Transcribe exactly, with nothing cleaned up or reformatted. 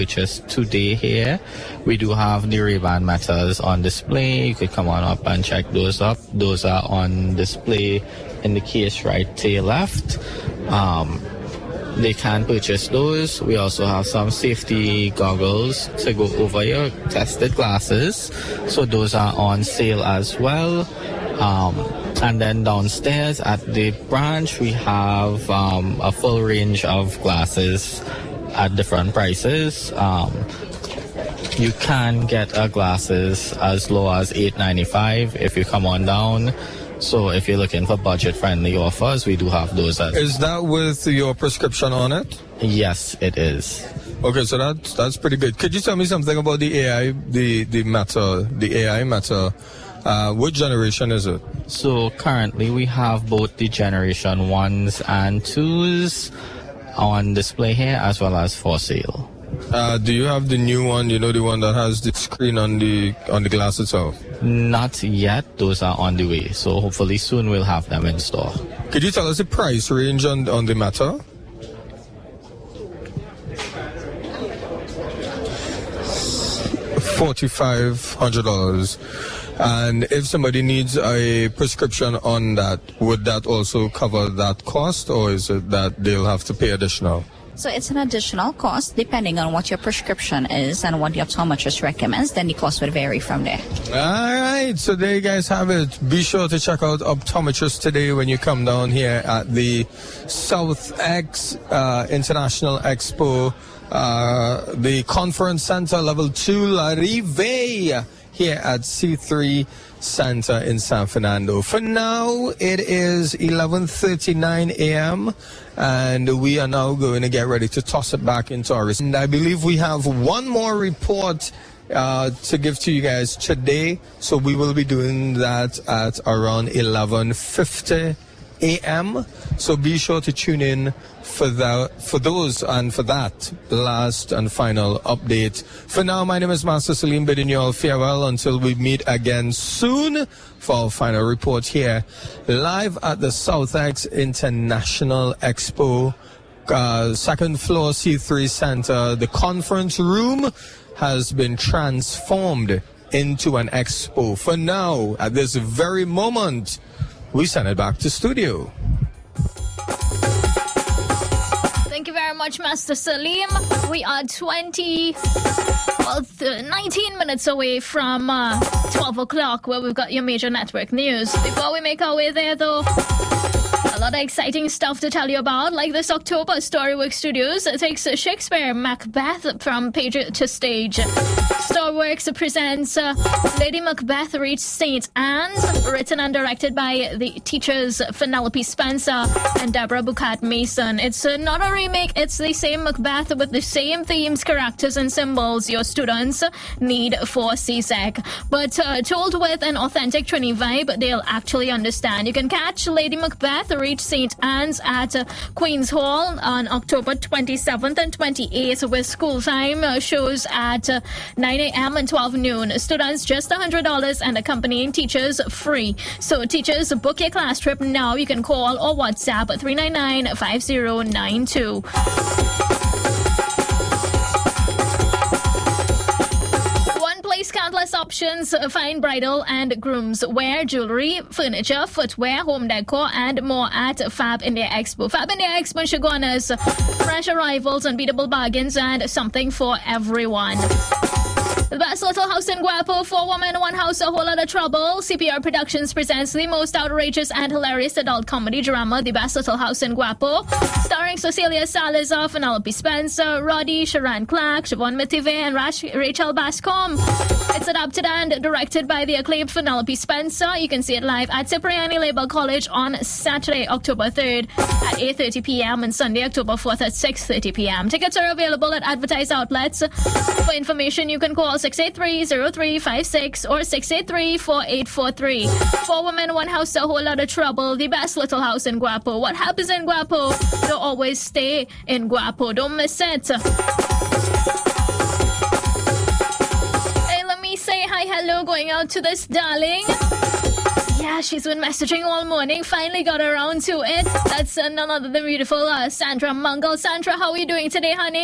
purchase today here. We do have the Ray-Ban Metas on display. You could come on up and check those up. Those are on display in the case right to your left. Um, they can purchase those. We also have some safety goggles to go over your tested glasses. So those are on sale as well. Um, and then downstairs at the branch, we have um, a full range of glasses at different prices. Um, you can get our glasses as low as eight ninety-five if you come on down. So if you're looking for budget-friendly offers, we do have those as well. Is that with your prescription on it? Yes, it is. Okay, so that's that's pretty good. Could you tell me something about the A I, the the Meta, the A I Meta? Uh, what generation is it? So currently we have both the generation ones and twos on display here as well as for sale. Uh, do you have the new one? You know, the one that has the screen on the on the glass itself? Not yet. Those are on the way. So hopefully soon we'll have them in store. Could you tell us the price range on on the Meta? forty-five hundred dollars. And if somebody needs a prescription on that, would that also cover that cost, or is it that they'll have to pay additional? So it's an additional cost depending on what your prescription is and what the optometrist recommends. Then the cost would vary from there. All right, so there you guys have it. Be sure to check out optometrists today when you come down here at the South X uh, International Expo, uh, the Conference Center Level two La Rive, here at C three Center in San Fernando. For now, it is eleven thirty-nine a.m. and we are now going to get ready to toss it back into our... And I believe we have one more report uh, to give to you guys today, so we will be doing that at around eleven fifty a.m. So be sure to tune in for that, for those and for that last and final update. For now, my name is Master Salim, bidding you all farewell until we meet again soon for our final report here live at the South X International Expo, uh, second floor C three Center. The conference room has been transformed into an expo. For now, at this very moment, we send it back to studio. Thank you very much, Master Salim. We are twenty, well, nineteen minutes away from uh, twelve o'clock, where we've got your major network news. Before we make our way there, though, a lot of exciting stuff to tell you about, like this October, Storyworks Studios takes Shakespeare Macbeth from page to stage. Storyworks presents uh, Lady Macbeth reached Saint Anne's, written and directed by the teachers Penelope Spencer and Deborah Bucat Mason. It's uh, not a remake, it's the same Macbeth with the same themes, characters, and symbols your students need for C S E C. But uh, told with an authentic Trini vibe, they'll actually understand. You can catch Lady Macbeth reach Saint Anne's at uh, Queen's Hall on October twenty-seventh and twenty-eighth, with school time uh, shows at uh, nine a.m. and twelve noon. Students just one hundred dollars and accompanying teachers free. So teachers, book your class trip now. You can call or WhatsApp three nine nine, five zero nine two. Countless options. Find bridal and groom's wear, jewelry, furniture, footwear, home decor, and more at Fab India Expo. Fab India Expo Shogunas, fresh arrivals, unbeatable bargains, and something for everyone. The best little house in Guapo, four women, one house, a whole lot of trouble. C P R Productions presents the most outrageous and hilarious adult comedy drama, The Best Little House in Guapo, starring Cecilia Salazar, Penelope Spencer, Roddy, Sharon Clark, Siobhan Mitive, and Rash- Rachel Bascom. It's adapted and directed by the acclaimed Penelope Spencer. You can see it live at Cipriani Labour College on Saturday, October third at eight thirty p.m. and Sunday, October fourth at six thirty p.m. Tickets are available at advertised outlets. For information, you can call six eight three, zero three five six or six eight three, four eight four three. Four women, one house, a whole lot of trouble. The best little house in Guapo. What happens in Guapo? Don't always stay in Guapo. Don't miss it. Hey, let me say hi, hello, going out to this darling. Yeah, she's been messaging all morning. Finally got around to it. That's uh, none other than beautiful uh, Sandra Mungle. Sandra, how are you doing today, honey?